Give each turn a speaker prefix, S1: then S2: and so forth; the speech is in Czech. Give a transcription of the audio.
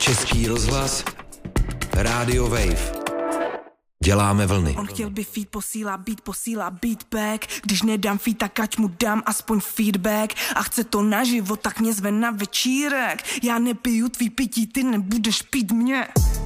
S1: Český rozhlas, Radio Wave. Děláme vlny.
S2: On chtěl by feed, posílá beatback. Když nedám feed, tak ať mu dám aspoň feedback. A chce to naživo, tak mě zve na večírek. Já nepiju tvý pití, ty nebudeš pít mě.